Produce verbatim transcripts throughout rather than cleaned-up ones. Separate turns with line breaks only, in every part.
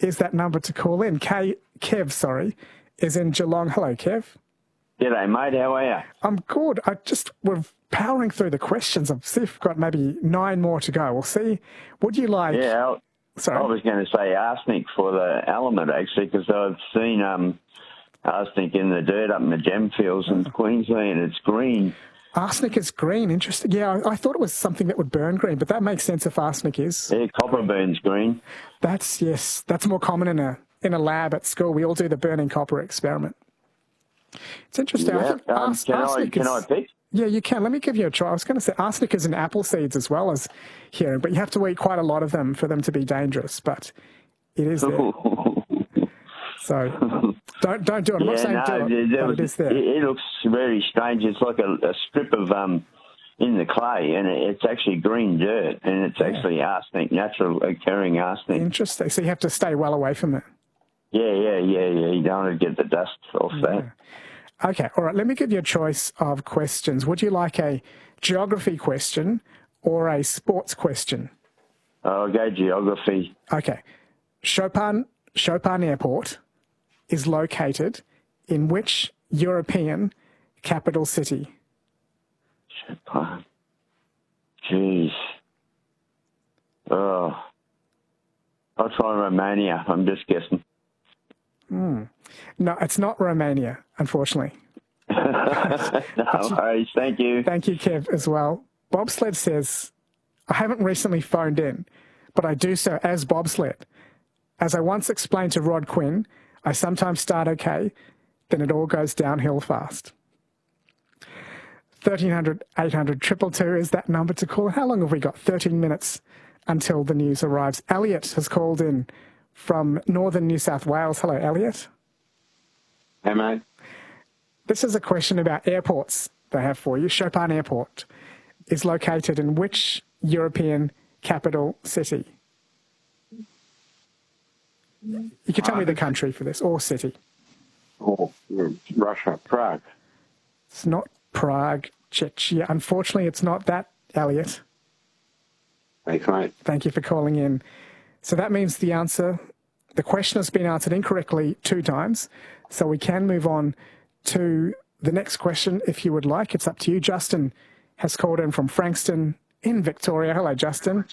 is that number to call in. K, Kev, sorry, is in Geelong. Hello, Kev.
G'day, mate. How are you?
I'm good. I just, we're powering through the questions. I've see if we've got maybe nine more to go. We'll see. Would you like...
Yeah,
sorry.
I was going to say arsenic for the element, actually, because I've seen um, arsenic in the dirt up in the gem fields in Queensland. It's green.
Arsenic is green. Interesting. Yeah, I, I thought it was something that would burn green, but that makes sense if arsenic is.
Yeah, copper burns green.
That's, yes, that's more common in a in a lab at school. We all do the burning copper experiment. It's interesting.
Yeah.
I think
Um,
ars-
can I,
arsenic
can
is...
I pick?
Yeah, you can. Let me give you a try. I was going to say arsenic is in apple seeds as well as hearing, but you have to eat quite a lot of them for them to be dangerous, but it is there. So don't don't do it. I'm
yeah,
not saying
no,
do it,
there
but
was,
it is there.
It, it looks very strange. It's like a, a strip of... um. in the clay, and it's actually green dirt, and it's actually arsenic, natural occurring arsenic.
Interesting. So you have to stay well away from it.
Yeah, yeah, yeah, yeah. You don't want to get the dust off
Yeah.
that.
Okay, all right. Let me give you a choice of questions. Would you like a geography question or a sports question?
I'll go geography.
Okay. Chopin, Chopin Airport is located in which European capital city?
Chopin. Jeez. Oh. I'll try Romania. I'm just guessing.
Hmm. No, it's not Romania, unfortunately.
No worries. Thank you.
Thank you, Kev, as well. Bobsled says, I haven't recently phoned in, but I do so as bobsled. As I once explained to Rod Quinn, I sometimes start okay, then it all goes downhill fast. thirteen hundred, eight hundred, two two two is that number to call. How long have we got? thirteen minutes until the news arrives. Elliot has called in from northern New South Wales. Hello, Elliot.
Hey, mate.
This is a question about airports they have for you. Chopin Airport is located in which European capital city? You can tell me the country for this, or city.
Oh, Russia, Prague.
It's not Prague, Czechia. Unfortunately, it's not that, Elliot.
Thanks, mate.
Thank you for calling in. So that means the answer, the question has been answered incorrectly two times. So we can move on to the next question if you would like. It's up to you. Justin has called in from Frankston in Victoria. Hello, Justin.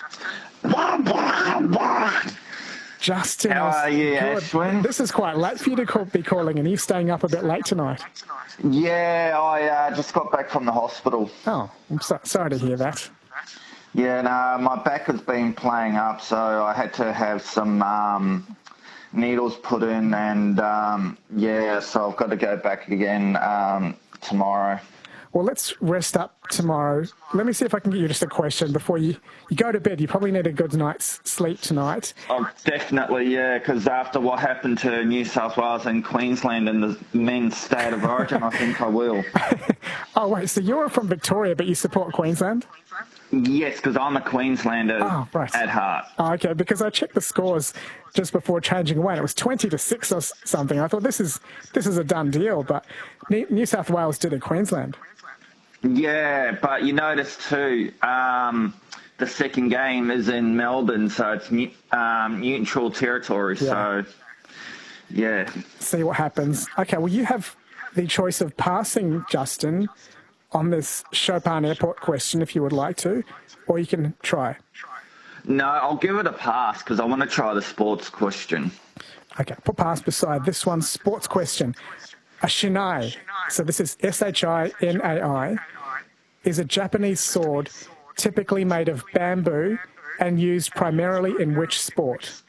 Justin.
How are you,
good.
Ashwin?
This is quite late for you to call, be calling, and you're staying up a bit late tonight.
Yeah, I uh, just got back from the hospital.
Oh, I'm so, sorry to hear that.
Yeah, no, my back has been playing up, so I had to have some um, needles put in, and um, yeah, so I've got to go back again um, tomorrow.
Well, let's rest up tomorrow. Let me see if I can get you just a question before you, you go to bed. You probably need a good night's sleep tonight.
Oh, definitely, yeah, because after what happened to New South Wales and Queensland in the men's state of origin, I think I will.
Oh, wait, so you're from Victoria, but you support Queensland?
Yes, because I'm a Queenslander
oh, right.
at heart.
Oh, okay, because I checked the scores just before changing away, and it was twenty to six or something. I thought this is this is a done deal, but New South Wales did it Queensland.
Yeah, but you notice too, um, the second game is in Melbourne, so it's um, neutral territory. Yeah. So, yeah.
See what happens. Okay, well, you have the choice of passing, Justin, on this Chopin Airport question if you would like to, or you can try.
No, I'll give it a pass because I want to try the sports question.
Okay, put pass beside this one. Sports question. A shinai, so this is S H I N A I, is a Japanese sword typically made of bamboo and used primarily in which sport?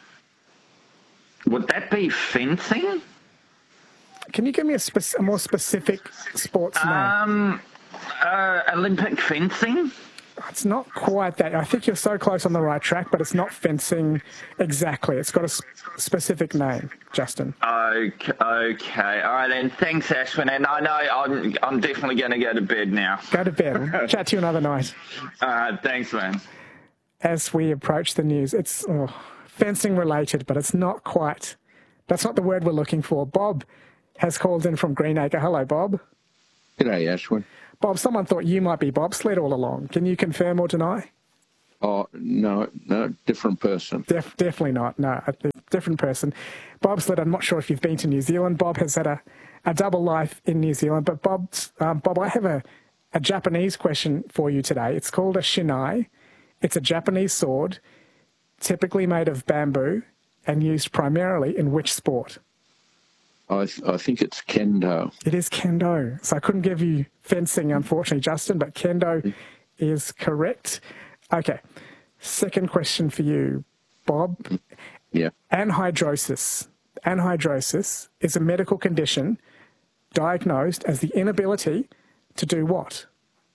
Would that be fencing?
Can you give me a, spec- a more specific sports name?
Um, uh, Olympic fencing?
It's not quite that. I think you're so close on the right track, but it's not fencing exactly. It's got a sp- specific name, Justin.
Okay, okay. All right, then. Thanks, Ashwin. And I know I'm, I'm definitely going to go to bed now.
Go to bed. We'll chat to you another night.
All right, thanks, man.
As we approach the news, it's oh, fencing related, but it's not quite. That's not the word we're looking for. Bob has called in from Greenacre. Hello, Bob.
G'day, Ashwin.
Bob, someone thought you might be bobsled all along. Can you confirm or deny?
Oh, no, no, different person.
Def- definitely not. No, different person. Bob Slid, I'm not sure if you've been to New Zealand. Bob has had a, a double life in New Zealand. But Bob, um, Bob, I have a, a Japanese question for you today. It's called a shinai. It's a Japanese sword, typically made of bamboo and used primarily in which sport?
I, th- I think it's kendo.
It is kendo. So I couldn't give you fencing, unfortunately, Justin, but kendo is correct. Okay. Second question for you, Bob.
Yeah.
Anhydrosis. Anhydrosis is a medical condition diagnosed as the inability to do what?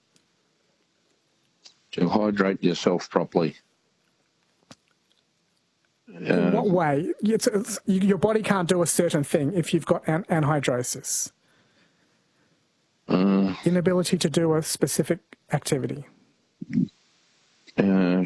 To hydrate yourself properly.
In what way? It's, it's, your body can't do a certain thing if you've got an, anhydrosis.
Uh,
Inability to do a specific activity.
uh,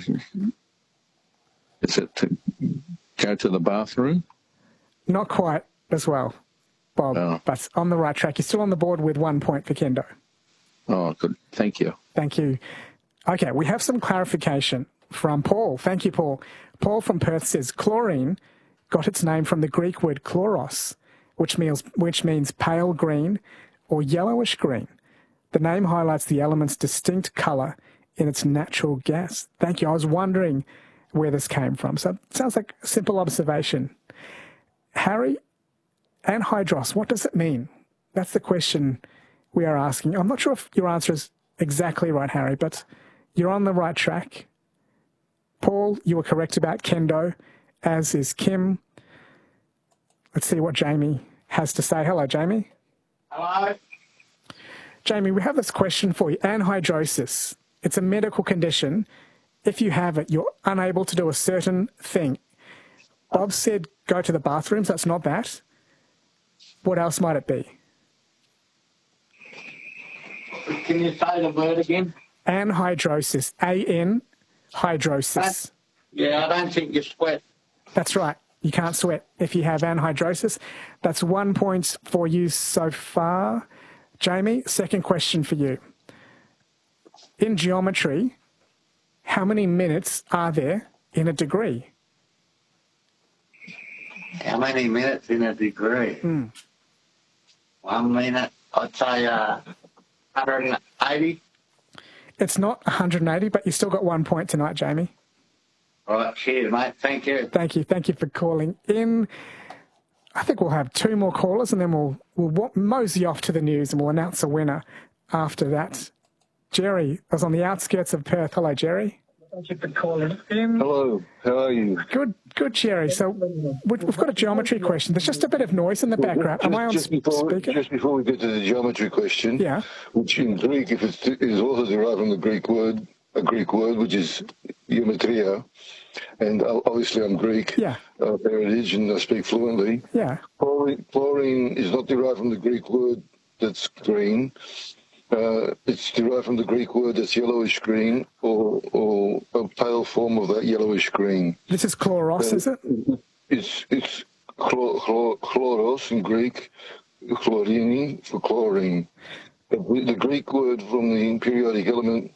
is it to go to the bathroom?
Not quite as well, Bob,
Oh.
but on the right track. You're still on the board with one point for kendo.
Oh, good. Thank you.
Thank you. Okay, we have some clarification from Paul. Thank you, Paul. Paul from Perth says chlorine got its name from the Greek word chloros, which means, which means pale green or yellowish green. The name highlights the element's distinct colour in its natural gas. Thank you. I was wondering where this came from. So it sounds like a simple observation. Harry, anhydros, what does it mean? That's the question we are asking. I'm not sure if your answer is exactly right, Harry, but you're on the right track. Paul, you were correct about kendo, as is Kim. Let's see what Jamie has to say. Hello, Jamie.
Hello.
Jamie, we have this question for you. Anhydrosis. It's a medical condition. If you have it, you're unable to do a certain thing. Bob said go to the bathrooms. That's not that. What else might it be?
Can you say the word again?
Anhydrosis. A N hydrosis.
Yeah, I don't think you sweat.
That's right. You can't sweat if you have anhydrosis. That's one point for you so far. Jamie, second question for you. In geometry, how many minutes are there in a degree?
How many minutes in a degree?
Mm.
One minute. I'd say uh, one hundred eighty.
It's not one hundred eighty, but you still got one point tonight, Jamie.
Right, cheers, mate. Thank you.
Thank you. Thank you for calling in. I think we'll have two more callers and then we'll, we'll mosey off to the news and we'll announce a winner after that. Jerry, I was on the outskirts of Perth. Hello, Jerry.
Thank you for calling in.
Hello, how are you?
Good, good, Jerry. So we- we've got a geometry question. There's just a bit of noise in the background. Am
Just,
I on
just, before,
speaker?
just before we get to the geometry question,
Yeah.
which in Greek, if it's, is also derived from the Greek word, a Greek word, which is geometria, and obviously I'm Greek,
Yeah.
uh, heritage, and I speak fluently.
Yeah.
Chlorine, chlorine is not derived from the Greek word that's green. Uh, it's derived from the Greek word that's yellowish green, or, or a pale form of that yellowish green.
This is chloros, is it?
It's it's chlor, chlor, chloros in Greek, chlorini for chlorine. The, the Greek word from the periodic element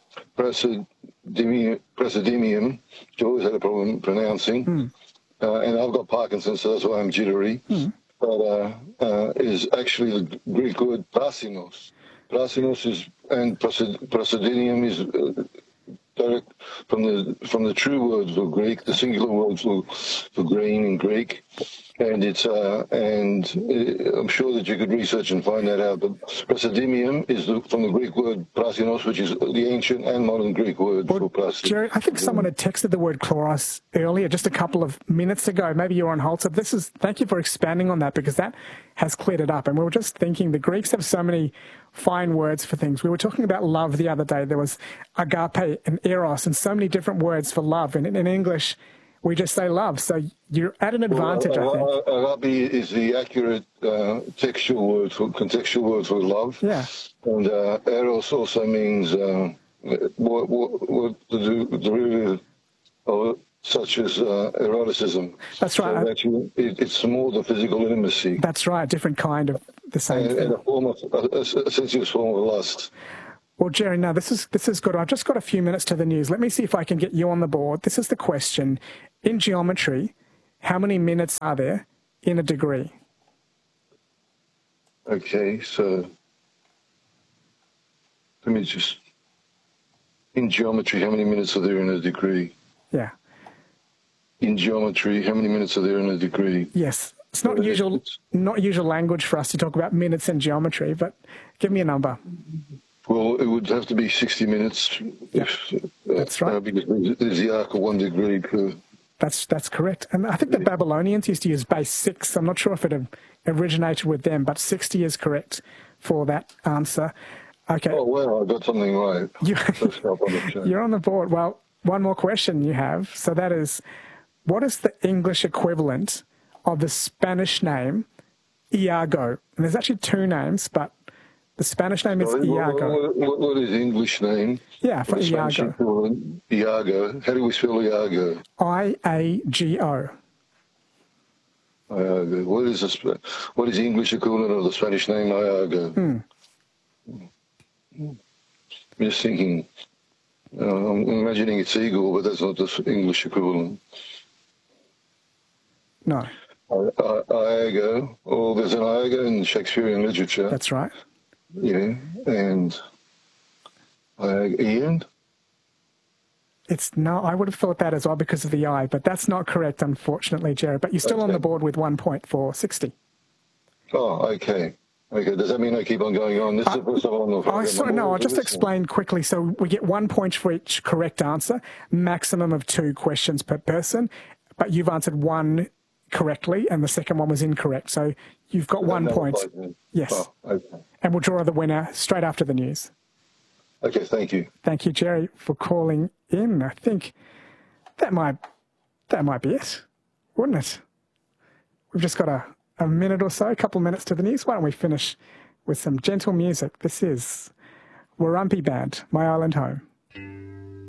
praseodymium, praseodymium, which I always had a problem pronouncing,
Mm.
uh, and I've got Parkinson's, so that's why I'm jittery,
Mm.
but uh, uh, is actually the Greek word prasinos. Prasinos is, and praseodymium is uh, direct from the from the true words for Greek, the singular words for, for green in Greek, and it's uh, and uh, I'm sure that you could research and find that out. But praseodymium is the, from the Greek word prasinos, which is the ancient and modern Greek word
Well,
for praseodymium.
Jerry, I think someone had texted the word chloros earlier, just a couple of minutes ago. Maybe you're on hold. So this is, thank you for expanding on that because that has cleared it up. And we were just thinking the Greeks have so many fine words for things. We were talking about love the other day. There was agape and eros and so many different words for love. And in, in English, we just say love. So you're at an advantage, I think.
Agape is the accurate uh, textual word for contextual word for love.
Yeah.
And uh, eros also means uh, what, what, what the de- derivative of it, such as uh, eroticism.
That's right.
So actually, it, it's more the physical intimacy.
That's right. Different kind of the same
and,
thing.
and a form of a, a sensuous form of lust.
Well, Jerry, now this is this is good. I've just got a few minutes to the news. Let me see if I can get you on the board. This is the question. In geometry, How many minutes are there in a degree?
Okay, so let me just, in geometry, how many minutes are there in a degree?
Yeah.
In geometry, how many minutes are there in a degree?
Yes. It's not usual, not usual language for us to talk about minutes in geometry, but give me a number.
Well, it would have to be sixty minutes.
Yeah,
if,
that's right.
Uh, because there's the arc of one degree per...
That's that's correct. And I think the Babylonians used to use base six. I'm not sure if it originated with them, but sixty is correct for that answer. Okay.
Oh, wow, I got something right.
You,
on
you're on the board. Well, one more question you have. So that is, what is the English equivalent of the Spanish name Iago? And there's actually two names, but the Spanish name is
Sorry,
Iago.
What, what, what is English name?
Yeah, for Iago.
Iago. How do we spell Iago?
I A G O.
Iago. What is the what is the English equivalent of the Spanish name Iago?
Hmm.
I'm just thinking. Uh, I'm imagining it's eagle, but that's not the English equivalent.
No.
Iago. Oh, there's an Iago in Shakespearean literature.
That's right.
Yeah, and Iago, Ian.
It's no, I would have thought that as well because of the I, but that's not correct, unfortunately, Jared. But you're still
Okay.
on the board with one point for sixty.
Oh, okay. Okay, does that mean I keep on going on? This is the first time I'm on the
Oh, sorry, no, I'll just explain quickly. So we get one point for each correct answer, maximum of two questions per person, but you've answered one correctly and the second one was incorrect. So you've got one point. Yes.
Oh, okay.
And we'll draw the winner straight after the news.
Okay, thank you.
Thank you, Jerry, for calling in. I think that might that might be it, wouldn't it? We've just got a, a minute or so, a couple of minutes to the news. Why don't we finish with some gentle music? This is Warumpi Band, My Island Home.